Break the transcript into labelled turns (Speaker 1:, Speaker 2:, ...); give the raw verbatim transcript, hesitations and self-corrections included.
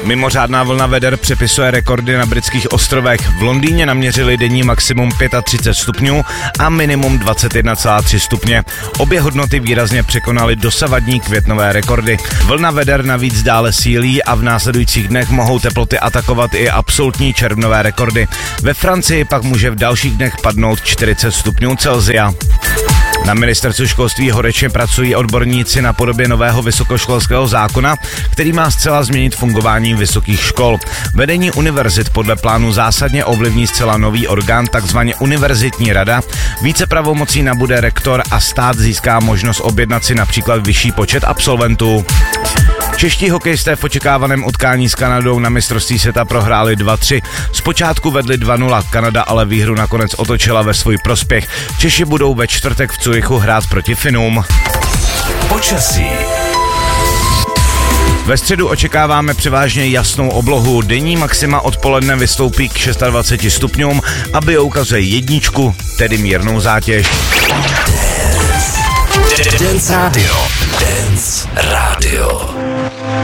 Speaker 1: Mimořádná vlna veder přepisuje rekordy na britských ostrovech. V Londýně naměřili denní maximum třicet pět stupňů a minimum dvacet jedna celá tři stupně. Obě hodnoty výrazně překonaly dosavadní květnové rekordy. Vlna veder navíc dále sílí a v následujících dnech mohou teploty atakovat i absolutní červnové rekordy. Ve Francii pak může v dalších dnech padnout čtyřicet stupňů Celsia. Na ministerstvu školství horečně pracují odborníci na podobě nového vysokoškolského zákona, který má zcela změnit fungování vysokých škol. Vedení univerzit podle plánu zásadně ovlivní zcela nový orgán, takzvaně univerzitní rada. Více pravomocí nabude rektor a stát získá možnost objednat si například vyšší počet absolventů. Čeští hokejisté v očekávaném utkání s Kanadou na mistrovství světa prohráli dva tři. Zpočátku vedli dva nula, Kanada ale výhru nakonec otočila ve svůj prospěch. Češi budou ve čtvrtek v Curychu hrát proti Finům.
Speaker 2: Počasí.
Speaker 1: Ve středu očekáváme převážně jasnou oblohu. Denní maxima odpoledne vystoupí k dvaceti šesti stupňům a bio ukazuje jedničku, tedy mírnou zátěž.
Speaker 2: Dance Radio. Dance Radio.